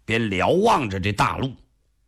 边瞭望着这大路。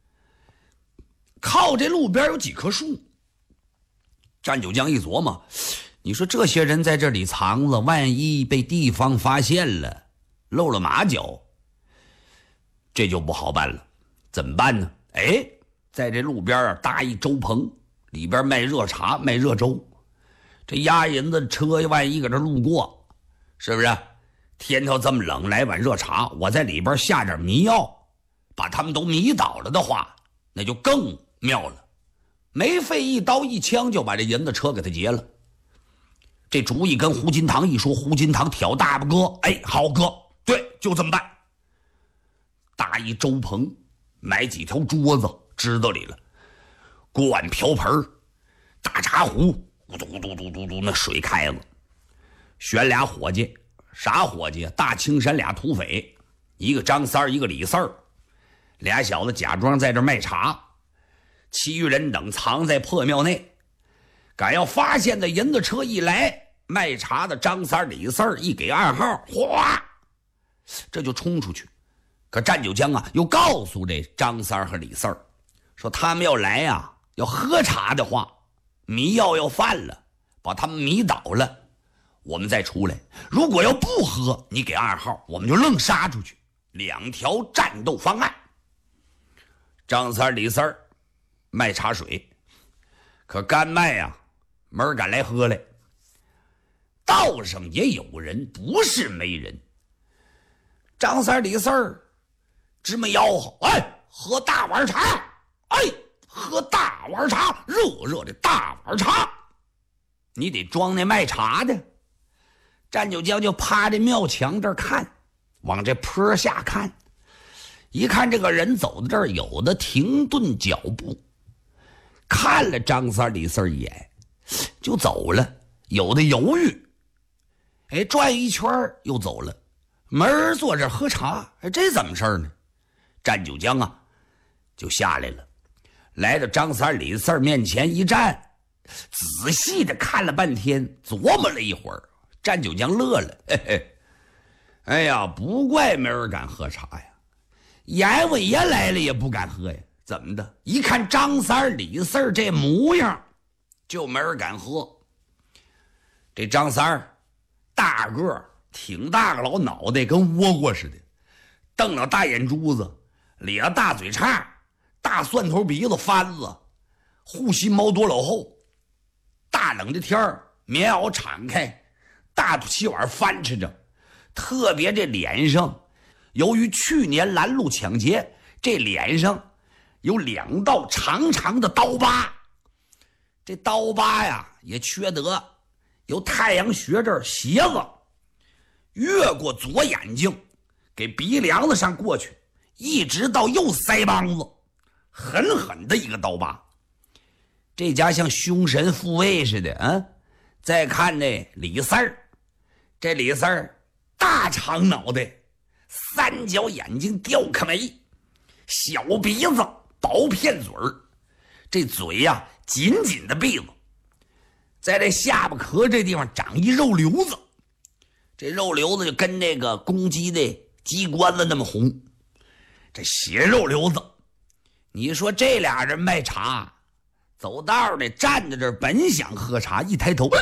靠这路边有几棵树，战九江一琢磨，你说这些人在这里藏了，万一被地方发现了，露了马脚，这就不好办了。怎么办呢？在这路边搭一粥棚，里边卖热茶卖热粥，这押银子车万一搁这路过，是不是天头这么冷，来碗热茶，我在里边下点迷药，把他们都迷倒了的话，那就更妙了，没费一刀一枪就把这银子车给他劫了。这主意跟胡金堂一说，胡金堂挑大拇哥，好哥，对，就这么办。搭一粥棚，买几条桌子支到里了，锅碗瓢盆，大茶壶，咕嘟咕嘟嘟嘟嘟，那水开了，选俩伙计，啥伙计？大青山俩土匪，一个张三儿，一个李四儿，俩小子假装在这卖茶，其余人等藏在破庙内。敢要发现的银子车一来，卖茶的张三儿、李四儿一给暗号，哗，这就冲出去。可战九江又告诉这张三儿和李四儿，说他们要来要喝茶的话，迷药要犯了，把他们迷倒了，我们再出来。如果要不喝，你给暗号，我们就愣杀出去。两条战斗方案。张三儿、李四儿卖茶水，可干卖没人敢来喝来。道上也有人，不是没人。张三儿、李四儿直没吆喝，喝大碗茶，喝大碗茶，热热的大碗茶。你得装那卖茶的。战九江就趴这庙墙这儿看，往这坡下看，一看这个人走到这儿，有的停顿脚步，看了张三李四一眼就走了，有的犹豫，转一圈又走了，没人坐这儿喝茶，这怎么事呢？战九江就下来了，来到张三李四面前一站，仔细的看了半天，琢磨了一会儿。战九江乐了，哎呀，不怪没人敢喝茶呀，阎王爷来了也不敢喝呀。怎么的？一看张三李四这模样，就没人敢喝。这张三大个，挺大个老脑袋，跟倭瓜似的，瞪了大眼珠子，咧大嘴叉，大蒜头鼻子翻子，护心毛多老厚。大冷的天儿，棉袄敞开，大肚脐碗翻吃着，特别这脸上，由于去年拦路抢劫，这脸上有2道长长的刀疤。这刀疤也缺德，由太阳穴这儿斜子越过左眼睛，给鼻梁子上过去，一直到右腮帮子，狠狠的一个刀疤。这家像凶神附位似的再看那李四儿，这李四儿大长脑袋，三角眼睛，雕刻眉，小鼻子，薄片嘴儿，这嘴紧紧的闭子，在这下巴壳这地方长一肉瘤子，这肉瘤子就跟那个公鸡的鸡冠子那么红，这血肉瘤子。你说这俩人卖茶，走道的站在这儿，本想喝茶，一抬头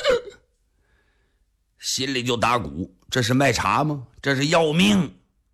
心里就打鼓，这是卖茶吗？这是要命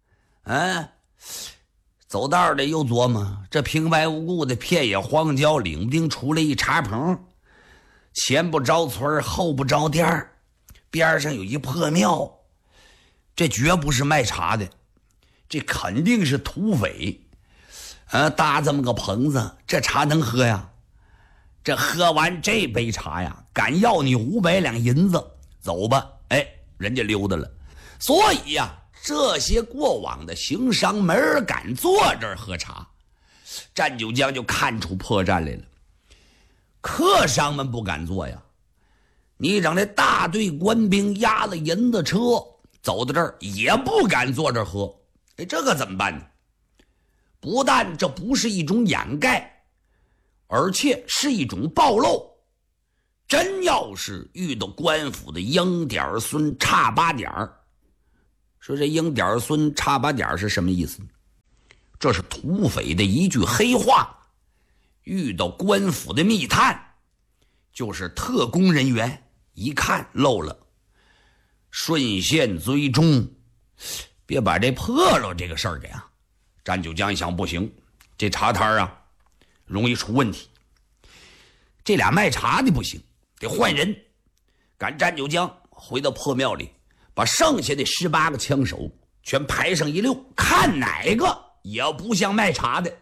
走道的又琢磨，这平白无故的片野荒郊，领不丁出来一茶棚，前不着村后不着店，边上有一破庙，这绝不是卖茶的，这肯定是土匪搭这么个棚子，这茶能喝呀？这喝完这杯茶敢要你500两银子，走吧，人家溜达了。所以这些过往的行商没人敢坐这儿喝茶。战九江就看出破绽来了，客商们不敢坐呀，你整这大队官兵押了银子车走到这儿，也不敢坐这儿喝。这个怎么办呢？不但这不是一种掩盖，而且是一种暴露。真要是遇到官府的鹰点孙差8点，说这鹰点孙差8点是什么意思？ 这是土匪的一句黑话。遇到官府的密探，就是特工人员，一看漏了，顺线追踪，别把这破了这个事儿给啊。战九江一想，不行，这茶摊啊容易出问题，这俩卖茶的不行，得换人。赶战九江回到破庙里，把剩下的18个枪手全排上一溜，看哪个也不像卖茶的。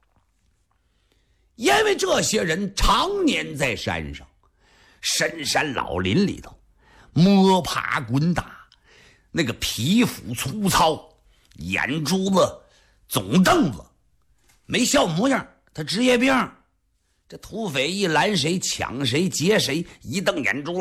因为这些人常年在山上深山老林里头摸爬滚打，那个皮肤粗糙，眼珠子总瞪子，没笑模样，他职业病。这土匪一拦谁抢谁劫谁，一瞪眼珠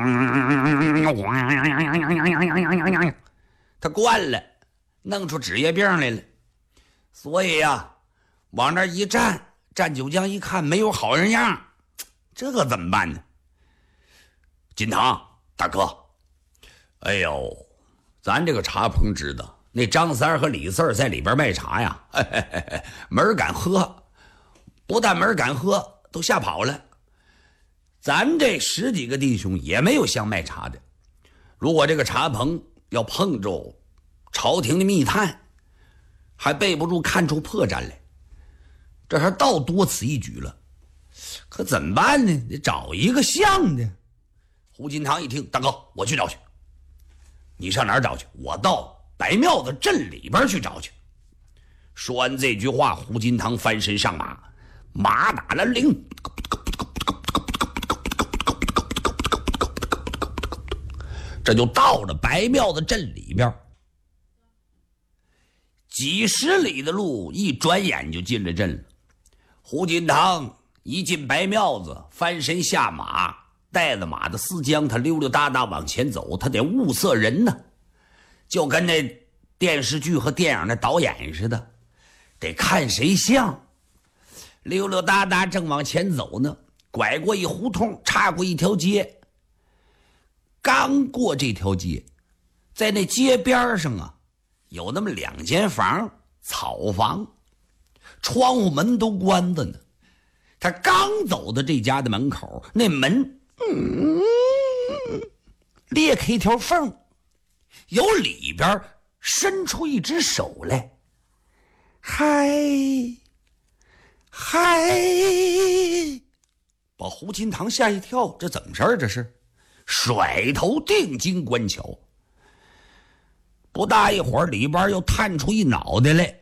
他惯了，弄出职业病来了。所以呀，往那一站，战九江一看没有好人样，这可怎么办呢？金堂大哥，哎呦，咱这个茶棚知道那张三和李四在里边卖茶呀，没人敢喝，不但没人敢喝，都吓跑了。咱这10几个弟兄也没有像卖茶的。如果这个茶棚要碰着朝廷的密探，还备不住看出破绽来，这还倒多此一举了。可怎么办呢？得找一个像的。胡金堂一听，大哥，我去找去。你上哪儿找去？我到白庙子镇里边去找去。说完这句话，胡金堂翻身上马，马打了铃，这就到了白庙子镇里边。几十里的路，一转眼就进了镇了。胡金堂一进白庙子，翻身下马，带着马的四将，他溜溜达达往前走，他得物色人呢，就跟那电视剧和电影的导演似的，得看谁像。溜溜达达正往前走呢，拐过一胡同，插过一条街。刚过这条街，在那街边上啊，有那么2间房，草房，窗户门都关着呢。他刚走到这家的门口，那门裂开一条缝，由里边伸出一只手来。嗨，把胡金堂吓一跳，这怎么事儿？这是甩头定睛观瞧，不大一会儿，里边又探出一脑袋来。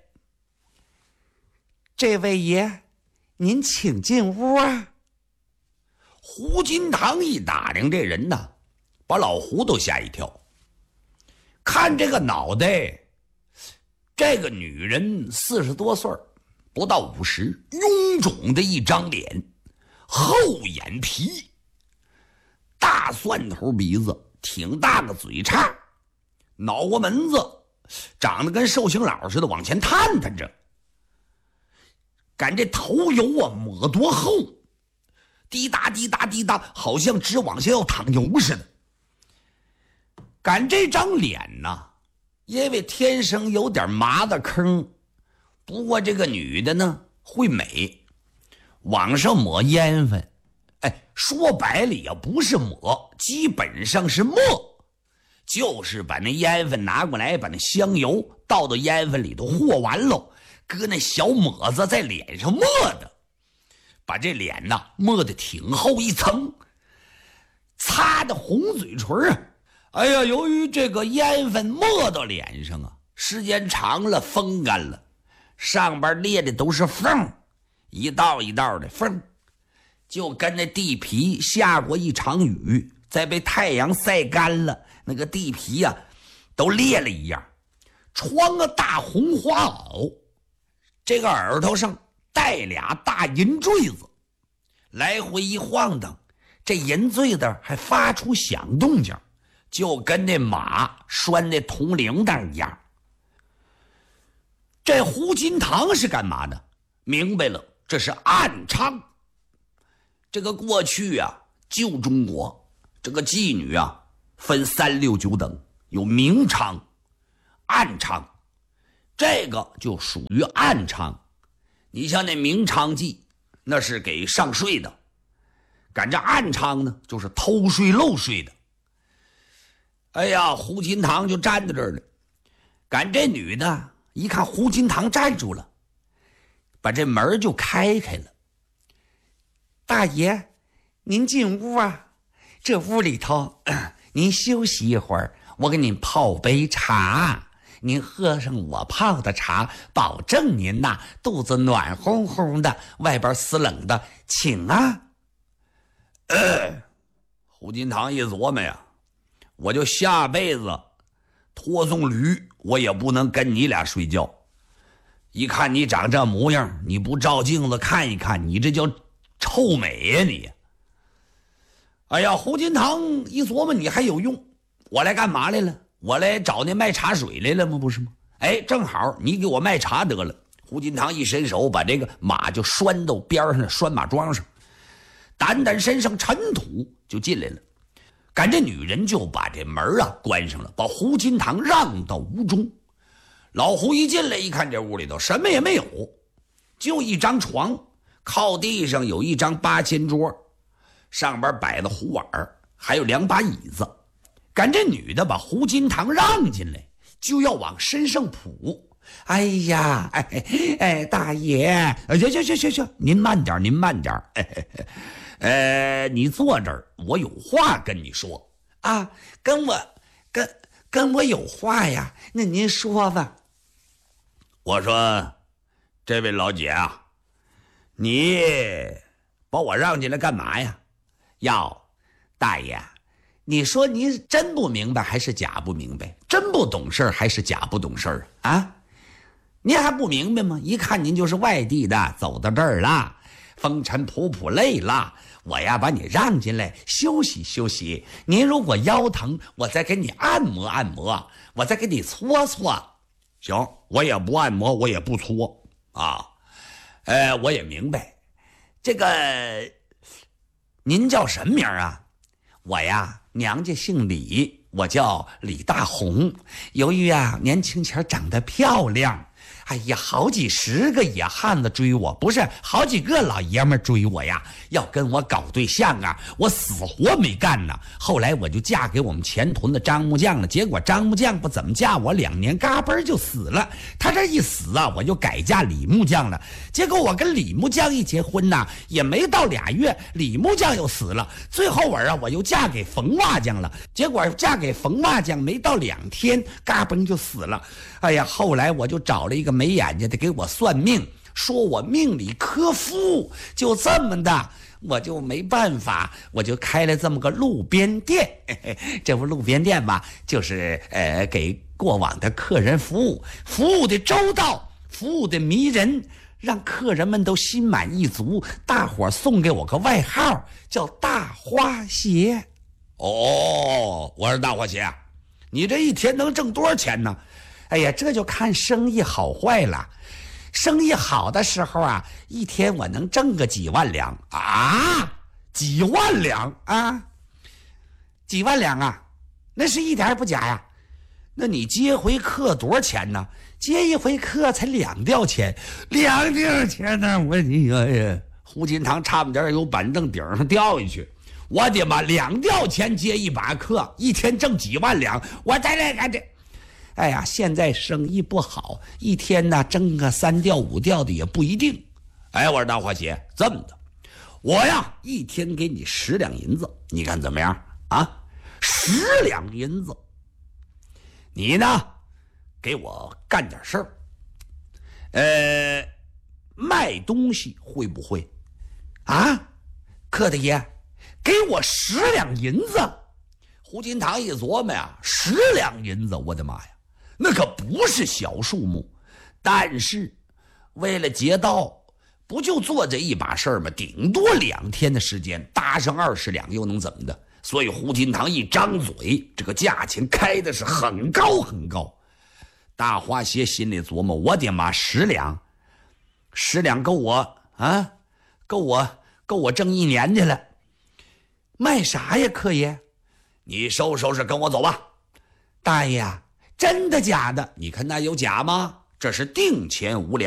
这位爷，您请进屋啊。胡金堂一打量这人呐，把老胡都吓一跳。看这个脑袋，这个女人40多岁，不到50，臃肿的一张脸，厚眼皮，大蒜头鼻子，挺大个嘴叉，脑瓜门子长得跟寿星佬似的，往前探探着。赶这头油啊抹多厚，滴答滴答滴答，好像直往下要淌油似的。赶这张脸呐，因为天生有点麻子坑，不过这个女的呢会美，往上抹烟粉。说白了也不是抹，基本上是没，就是把那烟粉拿过来，把那香油倒到烟粉里头和完喽，搁那小抹子在脸上抹的，把这脸呐抹得挺厚一层，擦的红嘴唇啊。哎呀，由于这个烟粉抹到脸上啊，时间长了风干了，上边裂的都是缝，一道一道的缝，就跟那地皮下过一场雨，再被太阳晒干了，那个地皮啊都裂了一样。穿个大红花袄，这个耳朵上戴俩大银坠子，来回一晃荡，这银坠子还发出响动静，就跟那马拴那铜铃铛一样。这胡金堂是干嘛的？明白了，这是暗娼。这个过去啊，旧中国这个妓女啊分3、6、9等，有明娼、暗娼。 这个就属于暗娼。你像那明娼妓，那是给上税的，赶这暗娼呢，就是偷税漏税的。哎呀，胡金堂就站在这儿了。赶这女的一看胡金堂站住了，把这门就开了。大爷，您进屋啊，这屋里头您休息一会儿，我给您泡杯茶，您喝上我泡的茶，保证您呐肚子暖烘烘的，外边死冷的，请啊。胡金堂一琢磨呀，我就下辈子拖送驴，我也不能跟你俩睡觉。一看你长这模样，你不照镜子看一看，你这叫臭美呀你！哎呀，胡金堂一琢磨，你还有用，我来干嘛来了？我来找那卖茶水来了吗？不是吗？哎，正好你给我卖茶得了。胡金堂一伸手，把这个马就拴到边上的拴马桩上，掸掸身上尘土就进来了。赶这女人就把这门关上了，把胡金堂让到屋中。老胡一进来一看，这屋里头什么也没有，就一张床，靠地上有一张八仙桌，上边摆的壶碗，还有2把椅子。赶这女的把胡金堂让进来，就要往身上扑。哎呀，大爷，行，您慢点，您慢点。你坐这儿，我有话跟你说啊。跟我有话呀？那您说吧。我说，这位老姐啊，你把我让进来干嘛呀？大爷，你说你真不明白还是假不明白？真不懂事还是假不懂事啊？您还不明白吗？一看您就是外地的，走到这儿了，风尘仆仆累了，我呀把你让进来休息休息。您如果腰疼，我再给你按摩按摩，我再给你搓搓。行，我也不按摩，我也不搓啊。我也明白。这个您叫什么名啊？我呀娘家姓李，我叫李大红。由于年轻前长得漂亮，哎呀，好几10个野汉子追我，不是好几个老爷们追我呀，要跟我搞对象啊，我死活没干呢。后来我就嫁给我们前屯的张木匠了，结果张木匠不怎么嫁我，2年嘎嘣就死了。他这一死啊，我就改嫁李木匠了。结果我跟李木匠一结婚呐，也没到2月，李木匠又死了。最后我又嫁给冯瓦匠了，结果嫁给冯瓦匠没到2天，嘎嘣就死了。哎呀，后来我就找了一个没眼睛的给我算命，说我命里克夫，就这么的，我就没办法，我就开了这么个路边店。这不路边店吧，就是给过往的客人服务，服务的周到，服务的迷人，让客人们都心满意足。大伙送给我个外号叫大花鞋。哦，我说大花鞋，你这一天能挣多少钱呢？哎呀，这就看生意好坏了。生意好的时候啊，一天我能挣个几万两啊，几万两啊，几万两啊，那是一点也不假呀。那你接回客多少钱呢？接一回客才2吊钱，2吊钱呢？我哎呀，胡金堂差不点由板凳顶上掉下去。我的妈，2吊钱接一把客，一天挣几万两，我再来干这。哎呀，现在生意不好，一天呢挣个3吊5吊的也不一定。哎，我说大花鞋，这么的，我呀一天给你10两银子，你看怎么样啊？10两银子，你呢给我干点事儿。卖东西会不会啊？客大爷，给我10两银子。胡金堂一琢磨呀，10两银子，我的妈呀，那可不是小数目。但是为了劫道，不就做这一把事儿吗？顶多2天的时间，搭上20两又能怎么的？所以胡金堂一张嘴，这个价钱开的是很高很高。大花鞋心里琢磨，我的妈，10两够我啊，够我挣1年去了。卖啥呀，客爷？你收拾收拾跟我走吧。大爷啊，真的假的？你看那有假吗？ 这是定钱无两。